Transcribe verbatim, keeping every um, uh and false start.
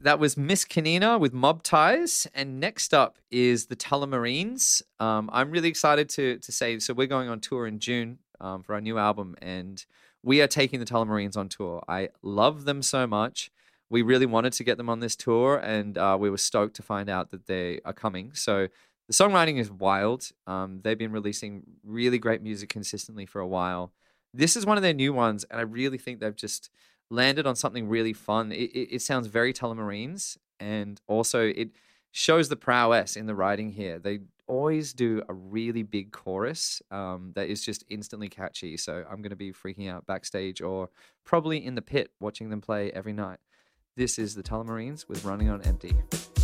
that was Miss Kanina with Mob Ties. And next up is the Tullamarines. Um, I'm really excited to to say, so we're going on tour in June um, for our new album, and we are taking the Tullamarines on tour. I love them so much. We really wanted to get them on this tour, and uh, we were stoked to find out that they are coming. So the songwriting is wild. Um, they've been releasing really great music consistently for a while. This is one of their new ones, and I really think they've just landed on something really fun. It, it, it sounds very Tullamarines, and also it shows the prowess in the writing here. They always do a really big chorus um, that is just instantly catchy. So I'm going to be freaking out backstage or probably in the pit watching them play every night. This is the Tullamarines with Running on Empty.